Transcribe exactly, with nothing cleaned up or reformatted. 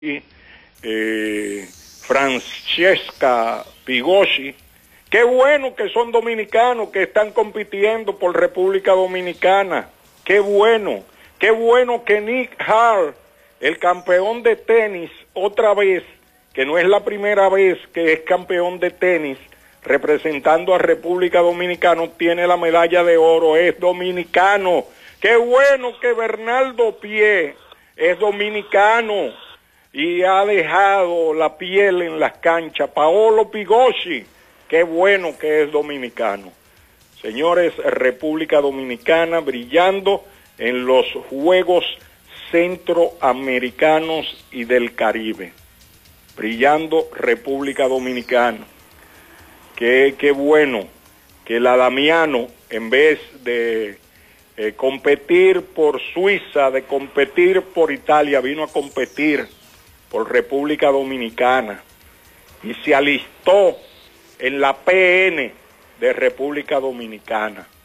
eh, Francesca Pigossi. Qué bueno que son dominicanos que están compitiendo por República Dominicana. Qué bueno, qué bueno que Nick Hart, el campeón de tenis, otra vez, que no es la primera vez que es campeón de tenis, representando a República Dominicana, tiene la medalla de oro, es dominicano. Qué bueno que Bernardo Pie es dominicano y ha dejado la piel en las canchas. Paolo Pigossi, qué bueno que es dominicano. Señores, República Dominicana brillando en los Juegos Centroamericanos y del Caribe. Brillando República Dominicana. Qué, qué bueno que la Damiano, en vez de eh, competir por Suiza, de competir por Italia, vino a competir por República Dominicana y se alistó en la P N de República Dominicana.